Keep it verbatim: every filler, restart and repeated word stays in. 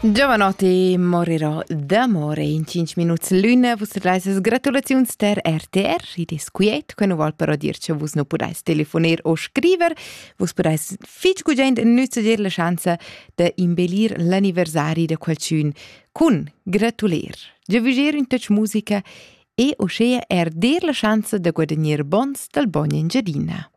Giovanotti morirò d'amore in cinque minuti l'una. Vos traes gratulazions ter R T R. Id es quiet, que non vol però dir che vos non podais telefoner o scriver. Vos podais fitch gugent nützager la chance de imbellir l'anniversari de qualcun cun gratuler. Giaviger in touch musica e o scea er der la chance de guadagner bons dal bon engiadina.